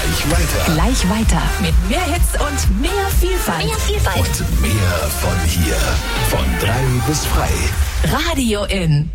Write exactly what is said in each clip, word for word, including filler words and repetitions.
Gleich weiter. Gleich weiter. Mit mehr Hits und mehr Vielfalt. Mehr Vielfalt. Und mehr von hier. Von drei bis frei. Radio In.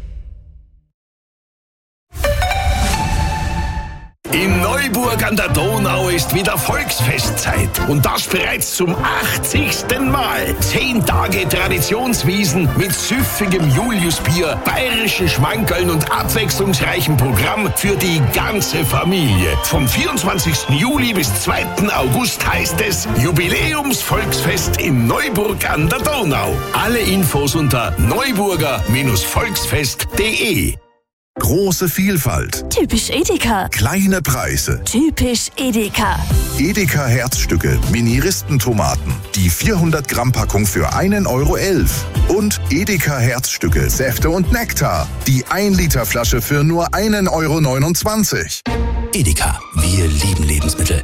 In Neuburg an der Donau ist wieder Volksfestzeit. Und das bereits zum achtzigsten Mal. Zehn Tage Traditionswiesen mit süffigem Juliusbier, bayerischen Schmankerln und abwechslungsreichem Programm für die ganze Familie. Vom vierundzwanzigsten Juli bis zweiten August heißt es Jubiläumsvolksfest in Neuburg an der Donau. Alle Infos unter neuburger Volksfest punkt de. Große Vielfalt. Typisch Edeka. Kleine Preise. Typisch Edeka. Edeka Herzstücke, Mini-Ristentomaten. Die vierhundert Gramm Packung für einen Euro elf. Und Edeka Herzstücke, Säfte und Nektar. Die ein Liter Flasche für nur einen Euro neunundzwanzig. Edeka, wir lieben Lebensmittel.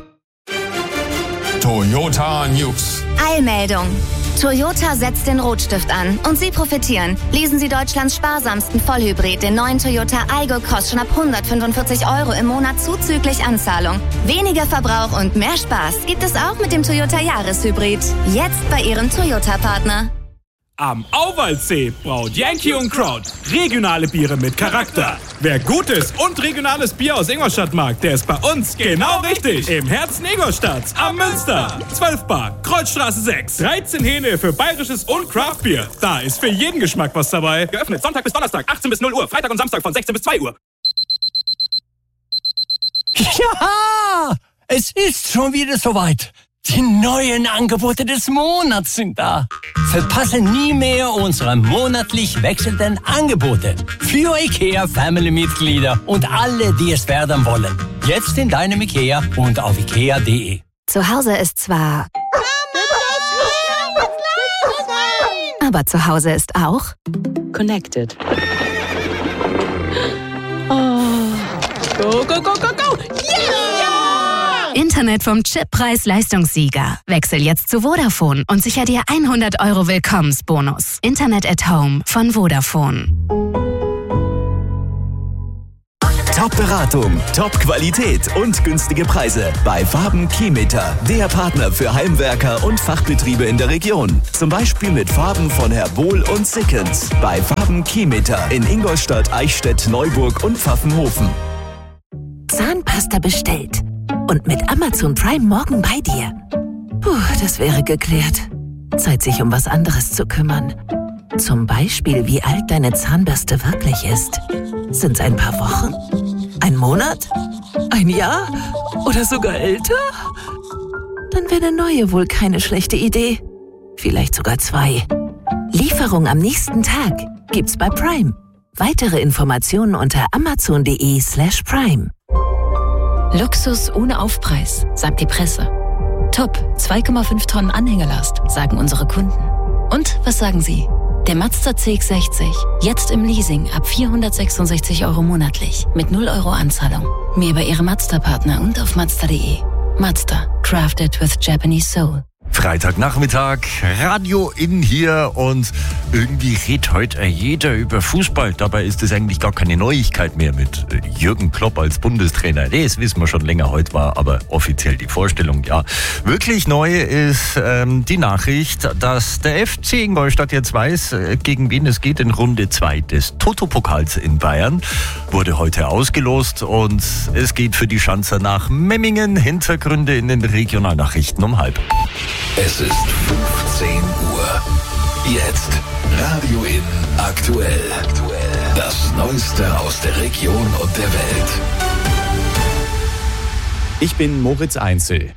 Toyota News. Eilmeldung. Toyota setzt den Rotstift an und Sie profitieren. Lesen Sie Deutschlands sparsamsten Vollhybrid, den neuen Toyota Aygo Cross, schon ab hundertfünfundvierzig Euro im Monat zuzüglich Anzahlung. Weniger Verbrauch und mehr Spaß gibt es auch mit dem Toyota Jahreshybrid. Jetzt bei Ihrem Toyota-Partner. Am Auwaldsee braut Yankee und Kraut regionale Biere mit Charakter. Wer gutes und regionales Bier aus Ingolstadt mag, der ist bei uns genau richtig. Im Herzen Ingolstadts am Münster. zwölf Bar, Kreuzstraße sechs. dreizehn Hähne für bayerisches und Craftbier. Da ist für jeden Geschmack was dabei. Geöffnet Sonntag bis Donnerstag, achtzehn bis null Uhr. Freitag und Samstag von sechzehn bis zwei Uhr. Ja, es ist schon wieder soweit. Die neuen Angebote des Monats sind da. Verpasse nie mehr unsere monatlich wechselnden Angebote für IKEA Family-Mitglieder und alle, die es werden wollen. Jetzt in deinem IKEA und auf ikea punkt de. Zu Hause ist zwar... Aber zu Hause ist auch... Connected. Oh. Go, go, go, go, go! Yeah! Internet vom Chip-Preis-Leistungssieger. Wechsel jetzt zu Vodafone und sicher dir hundert Euro Willkommensbonus. Internet at Home von Vodafone. Top-Beratung, Top-Qualität und günstige Preise bei Farben Keymeter, der Partner für Heimwerker und Fachbetriebe in der Region. Zum Beispiel mit Farben von Herr Bohl und Sickens bei Farben Keymeter in Ingolstadt, Eichstätt, Neuburg und Pfaffenhofen. Zahnpasta bestellt und mit Amazon Prime morgen bei dir. Puh, das wäre geklärt. Zeit, sich um was anderes zu kümmern. Zum Beispiel, wie alt deine Zahnbürste wirklich ist. Sind's ein paar Wochen? Ein Monat? Ein Jahr? Oder sogar älter? Dann wäre eine neue wohl keine schlechte Idee. Vielleicht sogar zwei. Lieferung am nächsten Tag gibt's bei Prime. Weitere Informationen unter amazon punkt de slash prime. Luxus ohne Aufpreis, sagt die Presse. Top, zwei Komma fünf Tonnen Anhängerlast, sagen unsere Kunden. Und was sagen Sie? Der Mazda C X sechzig, jetzt im Leasing ab vierhundertsechsundsechzig Euro monatlich, mit null Euro Anzahlung. Mehr bei Ihrem Mazda-Partner und auf mazda punkt de. Mazda, crafted with Japanese soul. Freitagnachmittag, Radio In hier und irgendwie redet heute jeder über Fußball. Dabei ist es eigentlich gar keine Neuigkeit mehr mit Jürgen Klopp als Bundestrainer. Das wissen wir schon länger, heute war aber offiziell die Vorstellung, ja. Wirklich neu ist ähm, die Nachricht, dass der F C Ingolstadt jetzt weiß, gegen wen es geht in Runde zwei des Toto-Pokals in Bayern. Wurde heute ausgelost und es geht für die Schanzer nach Memmingen. Hintergründe in den Regionalnachrichten um halb. Es ist fünfzehn Uhr. Jetzt Radio In aktuell. Das Neueste aus der Region und der Welt. Ich bin Moritz Einzel.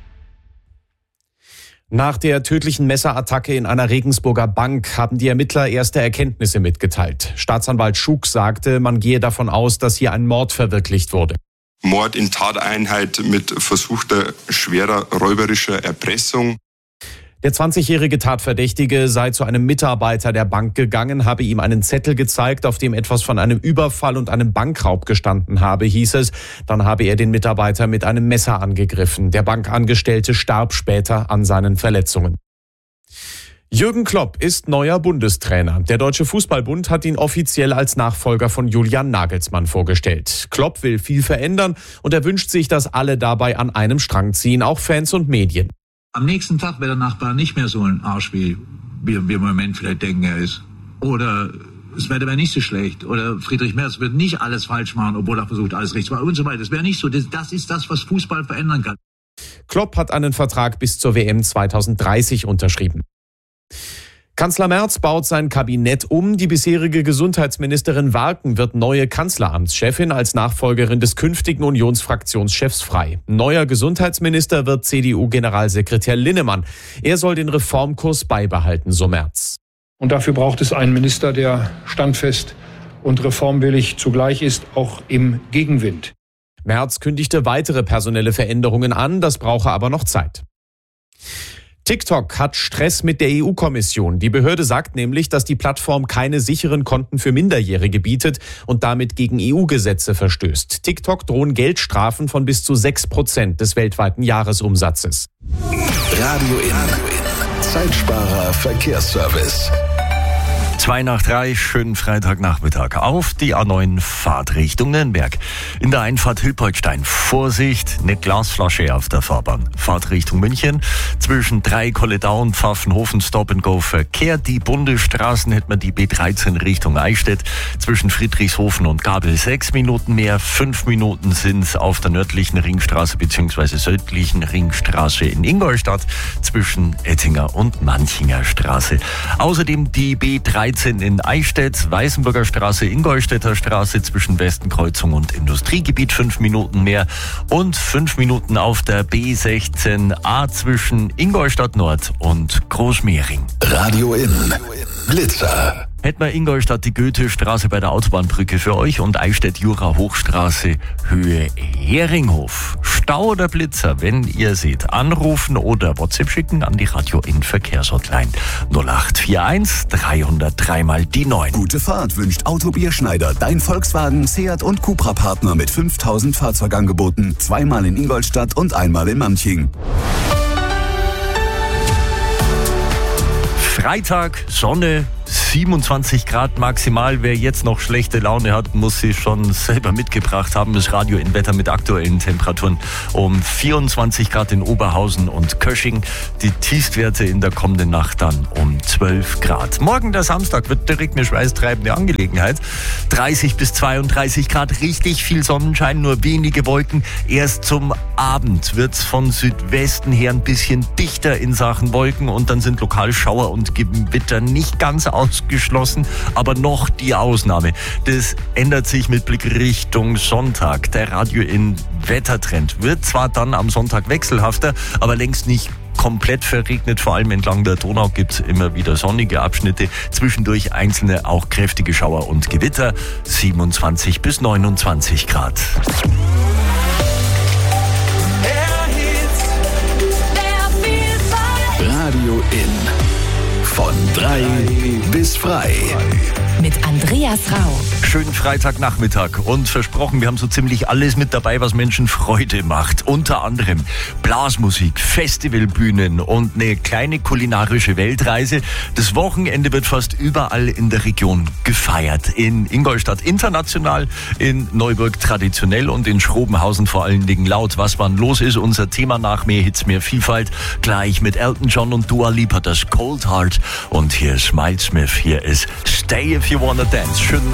Nach der tödlichen Messerattacke in einer Regensburger Bank haben die Ermittler erste Erkenntnisse mitgeteilt. Staatsanwalt Schuck sagte, man gehe davon aus, dass hier ein Mord verwirklicht wurde. Mord in Tateinheit mit versuchter schwerer räuberischer Erpressung. Der zwanzigjährige Tatverdächtige sei zu einem Mitarbeiter der Bank gegangen, habe ihm einen Zettel gezeigt, auf dem etwas von einem Überfall und einem Bankraub gestanden habe, hieß es. Dann habe er den Mitarbeiter mit einem Messer angegriffen. Der Bankangestellte starb später an seinen Verletzungen. Jürgen Klopp ist neuer Bundestrainer. Der Deutsche Fußballbund hat ihn offiziell als Nachfolger von Julian Nagelsmann vorgestellt. Klopp will viel verändern und er wünscht sich, dass alle dabei an einem Strang ziehen, auch Fans und Medien. Am nächsten Tag wäre der Nachbar nicht mehr so ein Arsch, wie wir im Moment vielleicht denken, er ist. Oder es wäre aber nicht so schlecht. Oder Friedrich Merz wird nicht alles falsch machen, obwohl er versucht, alles richtig zu machen und so weiter. Das wäre nicht so. Das, das ist das, was Fußball verändern kann. Klopp hat einen Vertrag bis zur W M zwanzig dreißig unterschrieben. Kanzler Merz baut sein Kabinett um. Die bisherige Gesundheitsministerin Warken wird neue Kanzleramtschefin als Nachfolgerin des künftigen Unionsfraktionschefs Frey. Neuer Gesundheitsminister wird C D U-Generalsekretär Linnemann. Er soll den Reformkurs beibehalten, so Merz. Und dafür braucht es einen Minister, der standfest und reformwillig zugleich ist, auch im Gegenwind. Merz kündigte weitere personelle Veränderungen an, das brauche aber noch Zeit. TikTok hat Stress mit der E U-Kommission. Die Behörde sagt nämlich, dass die Plattform keine sicheren Konten für Minderjährige bietet und damit gegen E U-Gesetze verstößt. TikTok drohen Geldstrafen von bis zu sechs Prozent des weltweiten Jahresumsatzes. Radio In. Zeitsparer Verkehrsservice. Zwei nach drei, schönen Freitagnachmittag. Auf die A neun Fahrt Richtung Nürnberg. In der Einfahrt Hilpoltstein, Vorsicht, eine Glasflasche auf der Fahrbahn. Fahrt Richtung München, zwischen Drei-Kolledau und Pfaffenhofen Stop-and-Go-Verkehr. Die Bundesstraßen hätten wir die B dreizehn Richtung Eichstätt, zwischen Friedrichshofen und Gabel sechs Minuten mehr. Fünf Minuten sind es auf der nördlichen Ringstraße bzw. südlichen Ringstraße in Ingolstadt, zwischen Ettinger und Manchinger Straße. Außerdem die B dreizehn in Eichstätt, Weißenburger Straße, Ingolstädter Straße zwischen Westenkreuzung und Industriegebiet fünf Minuten mehr und fünf Minuten auf der B sechzehn A zwischen Ingolstadt Nord und Großmehring. Radio In. Blitzer. Hätten wir Ingolstadt die Goethestraße bei der Autobahnbrücke für euch und Eichstätt-Jura-Hochstraße Höhe Heringhof. Stau oder Blitzer, wenn ihr seht, anrufen oder WhatsApp schicken an die Radio In Verkehrshotline null acht vier eins drei null drei mal die neun. Gute Fahrt wünscht Auto Bier Schneider, dein Volkswagen, Seat und Cupra-Partner mit fünftausend Fahrzeugangeboten. Zweimal in Ingolstadt und einmal in Manching. Freitag, Sonne, siebenundzwanzig Grad maximal. Wer jetzt noch schlechte Laune hat, muss sie schon selber mitgebracht haben. Das Radio in Wetter mit aktuellen Temperaturen um vierundzwanzig Grad in Oberhausen und Kösching. Die Tiefstwerte in der kommenden Nacht dann um zwölf Grad. Morgen, der Samstag, wird direkt eine schweißtreibende Angelegenheit. dreißig bis zweiunddreißig Grad, richtig viel Sonnenschein, nur wenige Wolken. Erst zum Abend wird es von Südwesten her ein bisschen dichter in Sachen Wolken und dann sind lokal Schauer und Gewitter nicht ganz ausgeschlossen, aber noch die Ausnahme. Das ändert sich mit Blick Richtung Sonntag. Der Radio in Wettertrend wird zwar dann am Sonntag wechselhafter, aber längst nicht komplett verregnet. Vor allem entlang der Donau gibt es immer wieder sonnige Abschnitte. Zwischendurch einzelne auch kräftige Schauer und Gewitter. siebenundzwanzig bis neunundzwanzig Grad. Radio In. Von drei bis frei. Mit Andreas Rau. Schönen Freitagnachmittag und versprochen, wir haben so ziemlich alles mit dabei, was Menschen Freude macht. Unter anderem Blasmusik, Festivalbühnen und eine kleine kulinarische Weltreise. Das Wochenende wird fast überall in der Region gefeiert. In Ingolstadt international, in Neuburg traditionell und in Schrobenhausen vor allen Dingen laut. Was wann los ist, unser Thema nach mehr Hits, mehr Vielfalt. Gleich mit Elton John und Dua Lipa, das Cold Heart. Und hier ist Miles Smith, hier ist Stay If You Wanna Dance. Schönen